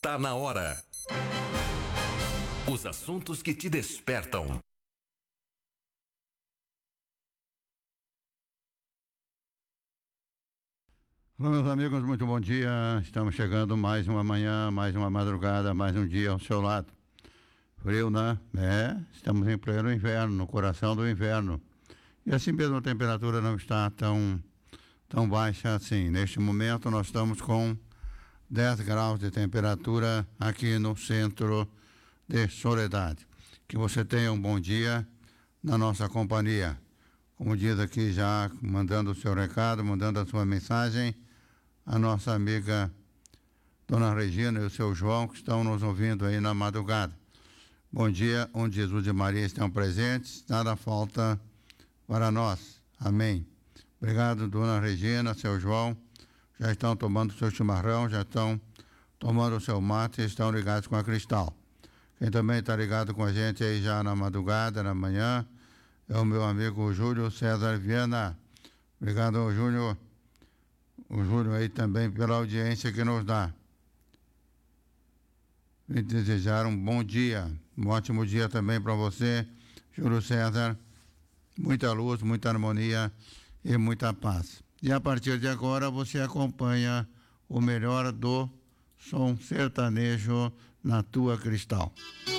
Tá na hora. Os assuntos que te despertam. Olá, meus amigos, muito bom dia. Estamos chegando mais uma manhã, mais uma madrugada, mais um dia ao seu lado. Frio, né? Estamos em pleno inverno, no coração do inverno. E assim mesmo a temperatura não está tão baixa assim. Neste momento nós estamos com 10 graus de temperatura aqui no centro de Soledade. Que você tenha um bom dia na nossa companhia. Como diz aqui já, mandando o seu recado, mandando a sua mensagem, a nossa amiga Dona Regina e o seu João, que estão nos ouvindo aí na madrugada. Bom dia, onde Jesus e Maria estão presentes, nada falta para nós. Amém. Obrigado, Dona Regina, seu João. Já estão tomando o seu chimarrão, já estão tomando o seu mate e estão ligados com a Cristal. Quem também está ligado com a gente aí já na madrugada, na manhã, é o meu amigo Júlio César Viana. Obrigado, Júlio. O Júlio aí também pela audiência que nos dá. E desejar um bom dia, um ótimo dia também para você, Júlio César. Muita luz, muita harmonia e muita paz. E a partir de agora você acompanha o melhor do som sertanejo na tua Cristal.